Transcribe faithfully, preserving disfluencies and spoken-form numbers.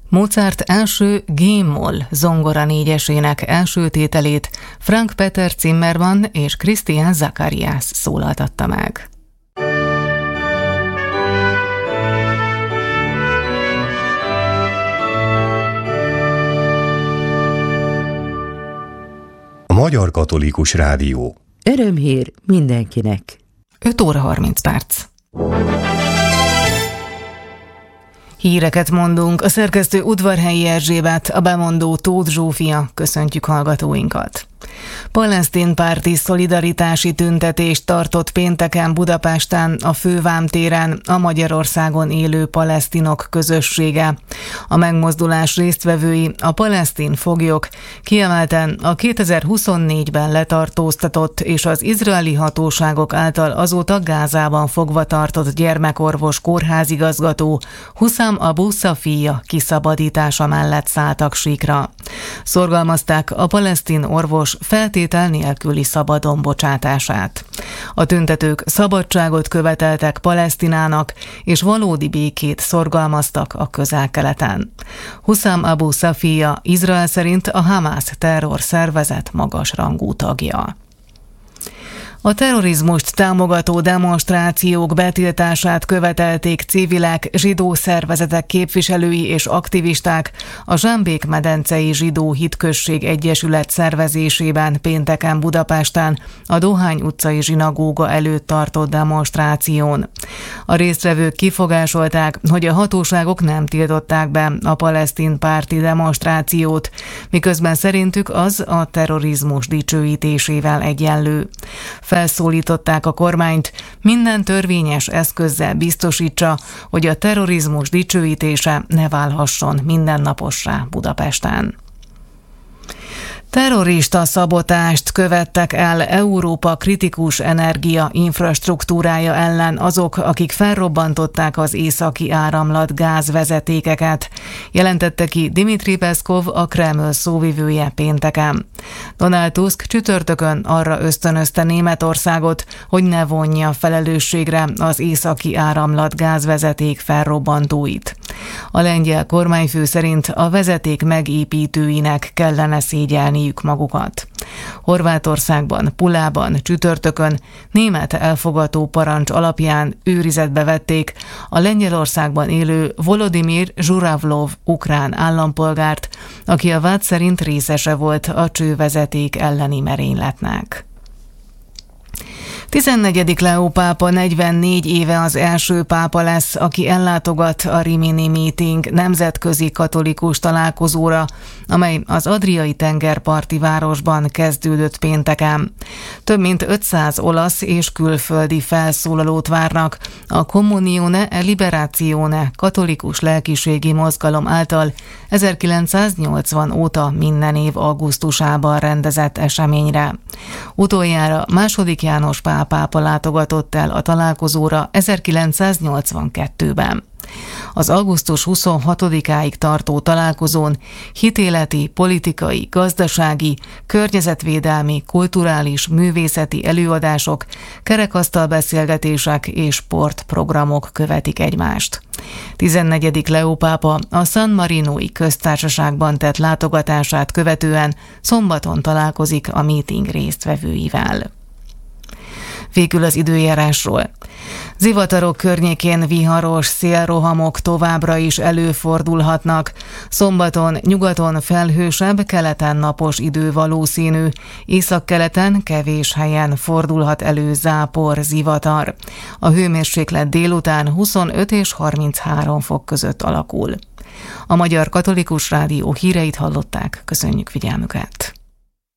Mozart első G-moll zongora négyesének első tételét Frank Peter Zimmermann és Christian Zacharias szólaltatta meg. A Magyar Katolikus Rádió. Örömhír mindenkinek. öt óra harminc perc. Híreket mondunk, a szerkesztő Udvarhelyi Erzsébet, a bemondó Tóth Zsófia, köszöntjük hallgatóinkat. Palesztin párti szolidaritási tüntetést tartott pénteken Budapesten a Fővám téren a Magyarországon élő palesztinok közössége. A megmozdulás résztvevői, a palesztin foglyok, kiemelten a kétezer-huszonnégyben letartóztatott és az izraeli hatóságok által azóta Gázában fogva tartott gyermekorvos kórházigazgató Huszam Abu Szafija kiszabadítása mellett szálltak síkra. Szorgalmazták a palesztin orvos feltétel nélküli szabadon bocsátását. A tüntetők szabadságot követeltek Palesztinának, és valódi békét szorgalmaztak a Közel-Keleten. Huszam Abu Szafija Izrael szerint a Hamász terrorszervezet magasrangú tagja. A terrorizmust támogató demonstrációk betiltását követelték civilek, zsidó szervezetek képviselői és aktivisták a Zsámbék-medencei Zsidó Hitközség Egyesület szervezésében pénteken Budapesten a Dohány utcai zsinagóga előtt tartott demonstráción. A résztvevők kifogásolták, hogy a hatóságok nem tiltották be a palesztin párti demonstrációt, miközben szerintük az a terrorizmus dicsőítésével egyenlő. Felszólították a kormányt, minden törvényes eszközzel biztosítsa, hogy a terrorizmus dicsőítése ne válhasson mindennapossá Budapesten. Terrorista szabotást követtek el Európa kritikus energia infrastruktúrája ellen azok, akik felrobbantották az északi áramlat gázvezetékeket, jelentette ki Dmitri Peszkov, a Kreml szóvivője pénteken. Donald Tusk csütörtökön arra ösztönözte Németországot, hogy ne vonja felelősségre az északi áramlat gázvezeték felrobbantóit. A lengyel kormányfő szerint a vezeték megépítőinek kellene szégyelniük magukat. Horvátországban, Pulában csütörtökön német elfogató parancs alapján őrizetbe vették a Lengyelországban élő Volodymyr Zsuravlov ukrán állampolgárt, aki a vád szerint részese volt a csővezeték elleni merényletnek. tizennegyedik Leó pápa negyvennégy éve az első pápa lesz, aki ellátogat a Rimini Meeting nemzetközi katolikus találkozóra, amely az Adriai tengerparti városban kezdődött pénteken. Több mint ötszáz olasz és külföldi felszólalót várnak a Comunione e Liberazione katolikus lelkiségi mozgalom által ezerkilencszáznyolcvan óta minden év augusztusában rendezett eseményre. Utoljára második János Pál pápa látogatott el a találkozóra ezerkilencszáznyolcvankettőben. Az augusztus huszonhatodikáig tartó találkozón hitéleti, politikai, gazdasági, környezetvédelmi, kulturális, művészeti előadások, kerekasztalbeszélgetések és sportprogramok követik egymást. tizennegyedik Leó pápa a San Marinói köztársaságban tett látogatását követően szombaton találkozik a meeting résztvevőivel. Végül az időjárásról. Zivatarok környékén viharos szélrohamok továbbra is előfordulhatnak. Szombaton nyugaton felhősebb, keleten napos idő valószínű, északkeleten kevés helyen fordulhat elő zápor, zivatar. A hőmérséklet délután huszonöt és harminchárom fok között alakul. A Magyar Katolikus Rádió híreit hallották, köszönjük figyelmüket!